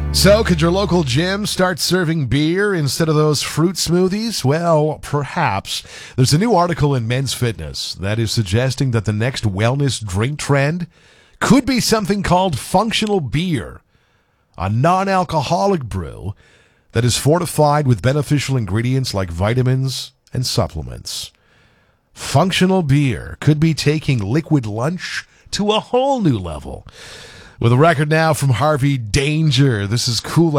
So, could your local gym start serving beer instead of those fruit smoothies? Well, perhaps. There's a new article in Men's Fitness that is suggesting that the next wellness drink trend could be something called functional beer, a non-alcoholic brew that is fortified with beneficial ingredients like vitamins and supplements. Functional beer could be taking liquid lunch to a whole new level. With a record now from Harvey Danger, this is Cool